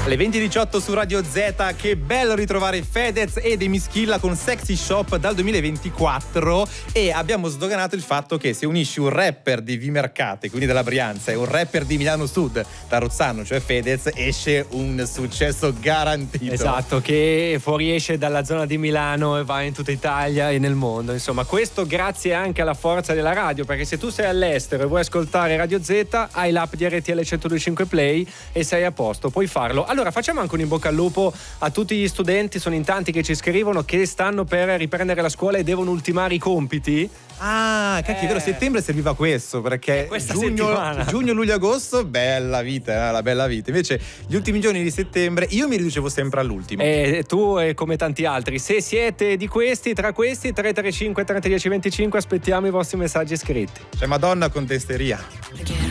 Alle 20:18 su Radio Z, che bello ritrovare Fedez ed Emischilla con Sexy Shop dal 2024, e abbiamo sdoganato il fatto che se unisci un rapper di Vimercate, quindi della Brianza, e un rapper di Milano Sud, da Rozzano, cioè Fedez, esce un successo garantito. Esatto, che fuoriesce dalla zona di Milano e va in tutta Italia e nel mondo. Insomma, questo grazie anche alla forza della radio, perché se tu sei all'estero e vuoi ascoltare Radio Z, hai l'app di RTL 102.5 Play e sei a posto, puoi farlo. Allora facciamo anche un in bocca al lupo a tutti gli studenti, sono in tanti che ci scrivono che stanno per riprendere la scuola e devono ultimare i compiti. Ah, cacchio, è vero, settembre serviva questo, perché giugno, luglio, agosto, bella vita, la bella vita. Invece gli ultimi giorni di settembre io mi riducevo sempre all'ultimo. E tu e come tanti altri, se siete di questi, tra questi, 335 30 10 25, aspettiamo i vostri messaggi scritti. C'è Madonna con testeria.